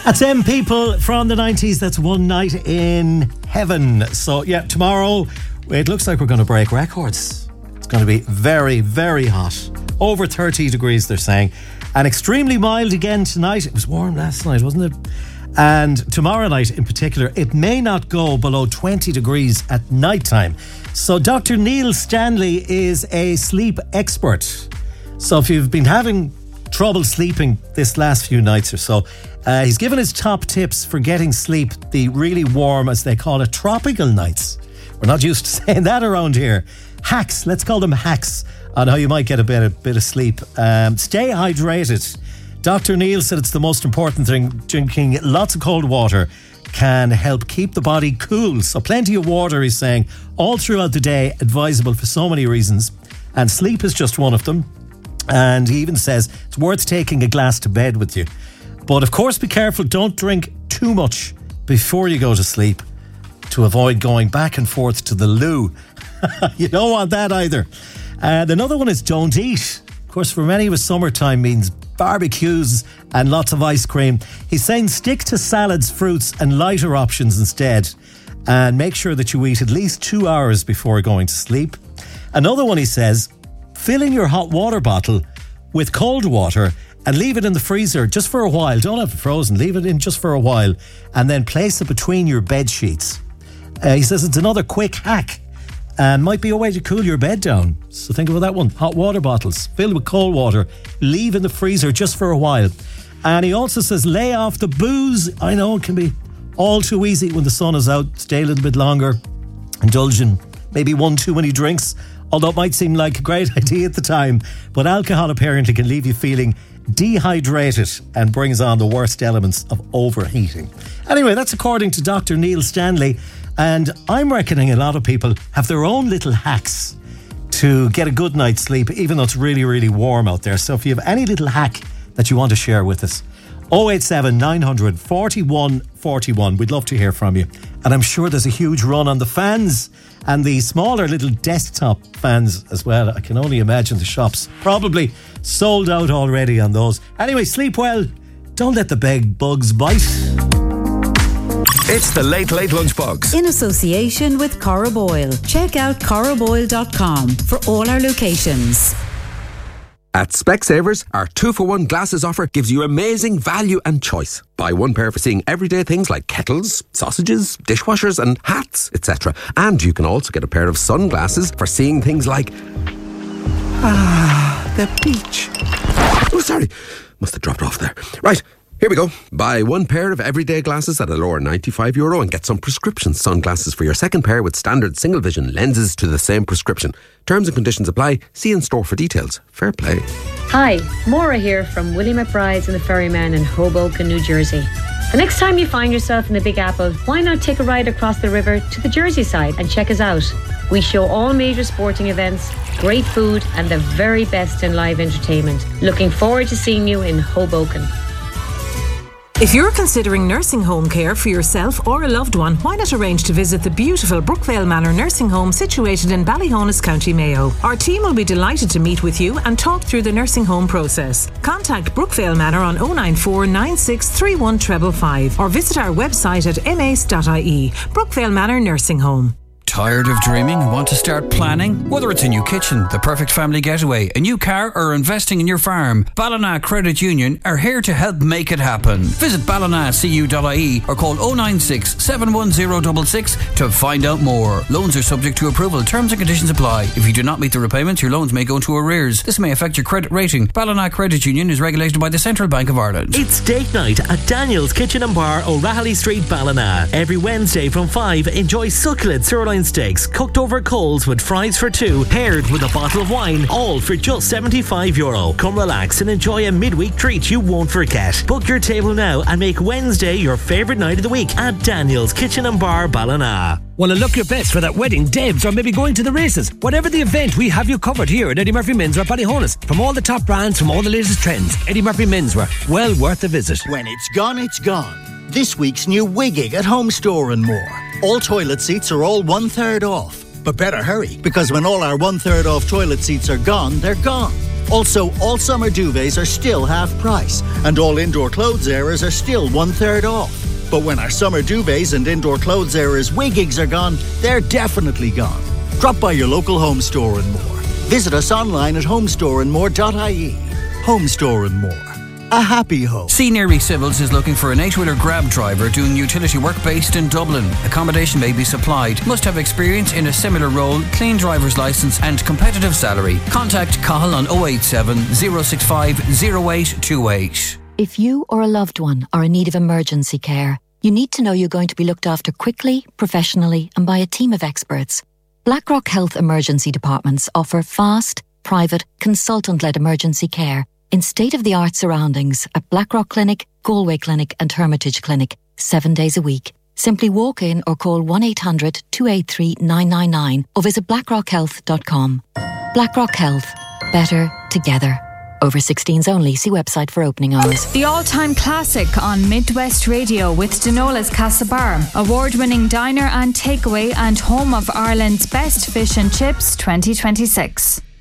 That's them people from the 90s. That's One Night in Heaven. So, yeah, tomorrow it looks like we're going to break records. It's going to be very, very hot. Over 30 degrees, they're saying. And extremely mild again tonight. It was warm last night, wasn't it? And tomorrow night in particular, it may not go below 20 degrees at night time. So Dr. Neil Stanley is a sleep expert. So if you've been having trouble sleeping this last few nights or so, he's given his top tips for getting sleep, the really warm, as they call it, tropical nights. We're not used to saying that around here. Hacks, let's call them hacks, on how you might get a bit of sleep. Stay hydrated. Dr. Neil said it's the most important thing. Drinking lots of cold water can help keep the body cool. So plenty of water, he's saying, all throughout the day, advisable for so many reasons. And sleep is just one of them. And he even says it's worth taking a glass to bed with you. But of course, be careful. Don't drink too much before you go to sleep to avoid going back and forth to the loo. You don't want that either. Another one is don't eat. Of course, for many of us, summertime means barbecues and lots of ice cream. He's saying stick to salads, fruits and lighter options instead. And make sure that you eat at least 2 hours before going to sleep. Another one, he says, fill in your hot water bottle with cold water and leave it in the freezer just for a while. Don't have it frozen. Leave it in just for a while and then place it between your bed sheets. He says it's another quick hack and might be a way to cool your bed down. So think about that one. Hot water bottles filled with cold water. Leave in the freezer just for a while. And he also says lay off the booze. I know it can be all too easy when the sun is out. Stay a little bit longer. Indulge in maybe one too many drinks. Although it might seem like a great idea at the time. But alcohol apparently can leave you feeling dehydrated and brings on the worst elements of overheating. Anyway, that's according to Dr. Neil Stanley. And I'm reckoning a lot of people have their own little hacks to get a good night's sleep, even though it's really, really warm out there. So if you have any little hack that you want to share with us, 087 900 41 41. We'd love to hear from you. And I'm sure there's a huge run on the fans and the smaller little desktop fans as well. I can only imagine the shops probably sold out already on those. Anyway, sleep well. Don't let the bed bugs bite. It's the Late Late Lunchbox. In association with Corraboyle. Check out corraboyle.com for all our locations. At Specsavers, our 2-for-1 glasses offer gives you amazing value and choice. Buy one pair for seeing everyday things like kettles, sausages, dishwashers and hats, etc. And you can also get a pair of sunglasses for seeing things like... the beach. Oh, sorry. Must have dropped off there. Right. Here we go. Buy one pair of everyday glasses at a lower €95 and get some prescription sunglasses for your second pair with standard single vision lenses to the same prescription. Terms and conditions apply. See in store for details. Fair play. Hi, Maura here from Willie McBride's and the Ferryman in Hoboken, New Jersey. The next time you find yourself in the Big Apple, why not take a ride across the river to the Jersey side and check us out? We show all major sporting events, great food and the very best in live entertainment. Looking forward to seeing you in Hoboken. If you're considering nursing home care for yourself or a loved one, why not arrange to visit the beautiful Brookvale Manor Nursing Home situated in Ballyhonus, County Mayo. Our team will be delighted to meet with you and talk through the nursing home process. Contact Brookvale Manor on 094 96 31 555 or visit our website at mace.ie. Brookvale Manor Nursing Home. Tired of dreaming and want to start planning? Whether it's a new kitchen, the perfect family getaway, a new car or investing in your farm, Ballina Credit Union are here to help make it happen. Visit ballinacu.ie or call 096 710 66 to find out more. Loans are subject to approval. Terms and conditions apply. If you do not meet the repayments, your loans may go into arrears. This may affect your credit rating. Ballina Credit Union is regulated by the Central Bank of Ireland. It's date night at Daniel's Kitchen and Bar, O'Rahilly Street, Ballina. Every Wednesday from 5, enjoy succulent sirloin steaks cooked over coals with fries for two, paired with a bottle of wine, all for just €75. Come relax and enjoy a midweek treat you won't forget. Book your table now and make Wednesday your favourite night of the week at Daniel's Kitchen and Bar, Ballina. Want to look your best for that wedding, Debs, or maybe going to the races? Whatever the event, we have you covered here at Eddie Murphy Menswear Ballyhonus. From all the top brands, from all the latest trends, Eddie Murphy Menswear, well worth a visit. When it's gone, it's gone. This week's new Wigging at Home Store and more. All toilet seats are all 1/3 off. But better hurry, because when all our 1/3 off toilet seats are gone, they're gone. Also, all summer duvets are still half price, and all indoor clothes areas are still 1/3 off. But when our summer duvets and indoor clothes areas Wiggigs are gone, they're definitely gone. Drop by your local Home Store and More. Visit us online at homestoreandmore.ie. Home Store and More. A happy home. Scenery Civils is looking for an 8-wheeler grab driver doing utility work based in Dublin. Accommodation may be supplied. Must have experience in a similar role, clean driver's licence and competitive salary. Contact Cahill on 087 065 0828. If you or a loved one are in need of emergency care, you need to know you're going to be looked after quickly, professionally and by a team of experts. BlackRock Health Emergency Departments offer fast, private, consultant-led emergency care in state-of-the-art surroundings at Blackrock Clinic, Galway Clinic and Hermitage Clinic, 7 days a week. Simply walk in or call 1-800-283-999 or visit blackrockhealth.com. BlackRock Health. Better together. Over 16s only. See website for opening hours. The all-time classic on Midwest Radio with Denola's Castlebar, award-winning diner and takeaway and home of Ireland's best fish and chips 2026.